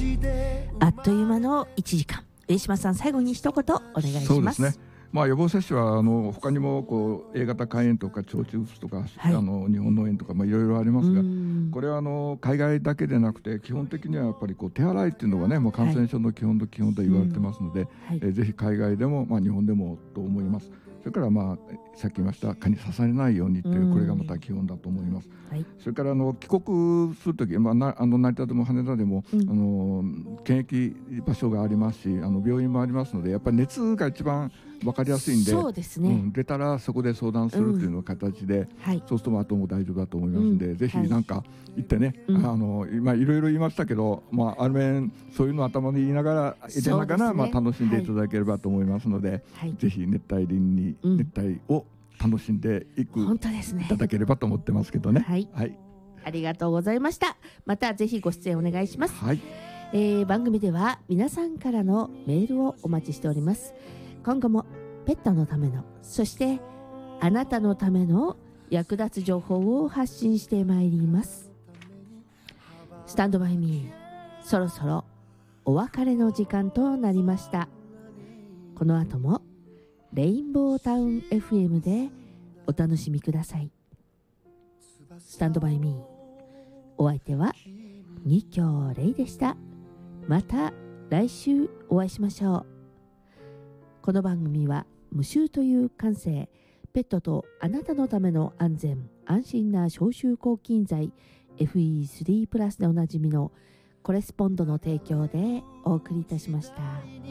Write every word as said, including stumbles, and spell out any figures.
あっという間のいちじかん、上島さん、最後に一言お願いします。 そうですね、まあ、予防接種はあの他にもこう A 型肝炎とか腸チフスとか、はい、あの日本脳炎とか、まあ、いろいろありますが、これはあの海外だけでなくて基本的にはやっぱりこう手洗いっていうのがね、もう感染症の基本の基本と言われてますので、はい、えぜひ海外でも、まあ、日本でもと思います。それから、まあ、さっき言いました蚊に刺されないようにっていう、これがまた基本だと思います。はい、それからあの帰国するとき、まあ、なあの成田でも羽田でも、うん、あの検疫場所がありますし、あの病院もありますので、やっぱり熱が一番分かりやすいんで、 そうですね、うん、 出たらそこで相談するっていうの形で、うん、はい、そうするとあとも大丈夫だと思いますので、うん、ぜひなんか行ってね、はい、あの今いろいろ言いましたけど、まあ、ある面そういうのを頭で言いながら入れながら、ね、まあ、楽しんでいただければと思いますので、はい、ぜひ熱帯林に、うん、熱帯を楽しんでいく、本当ですね、いただければと思ってますけどね。 はい、はい、ありがとうございました。またぜひご出演お願いします。はい、えー、番組では皆さんからのメールをお待ちしております。今後もペットのための、そしてあなたのための役立つ情報を発信してまいります。スタンドバイミー、そろそろお別れの時間となりました。この後もレインボータウン エフエム でお楽しみください。スタンドバイミー、お相手は二京レイでした。また来週お会いしましょう。この番組は無臭という感性、ペットとあなたのための安全安心な消臭抗菌剤 エフイースリー プラスでおなじみのコレスポンドの提供でお送りいたしました。